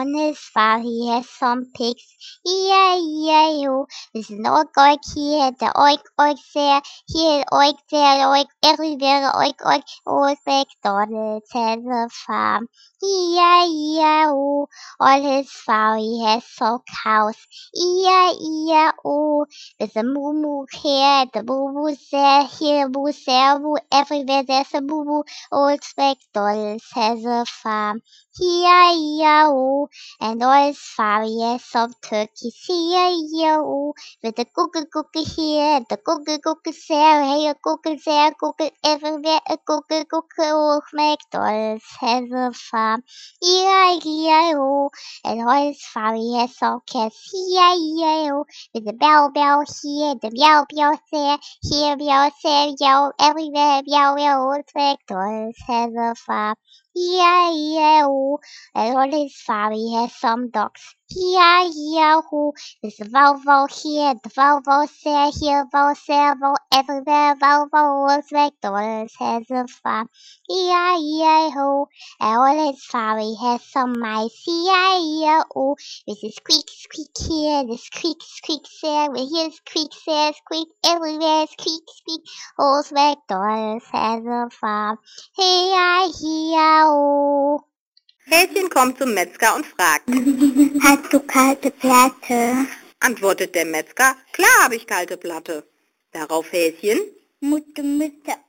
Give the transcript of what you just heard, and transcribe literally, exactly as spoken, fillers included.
On his farm he has some pigs, E I E I O. There's an oink oink here, the oink oink there, here oink there, oink everywhere, oink oink. Old MacDonald has a farm, E I E I O. On his farm he has some cows, E I E I O. There's a moo moo here, the moo moo there, here moo there, moo everywhere. There's a moo moo. Old MacDonald has a farm, E I E I O. And all his farm he has some turkeys, E I E I O. With the cookie cookie here, the cookie cookie there, here cookie there, cookie everywhere, a cookie cookie. Old MacDonald has a farm, E I E I O. And all his farm he has some cats, E I E I O. With the bell bell here, the meow meow there, here meow there, meow everywhere, meow meow. Old MacDonald has a farm, E I E I O. And on his farm he has some dogs, E I E I O. There's a wow wow here, the wow wow there, here wow there, wow everywhere, wow wow. Old MacDonald has a farm, E I E I O. And on his farm he has some mice, E I E I O. This is squeak squeak here, this squeak squeak there, we hear squeak there, squeak everywhere, squeak squeak. Old MacDonald has a farm, E I E I O. Häschen kommt zum Metzger und fragt: Hast du kalte Platte? Antwortet der Metzger: Klar habe ich kalte Platte. Darauf Häschen: Mutte müsste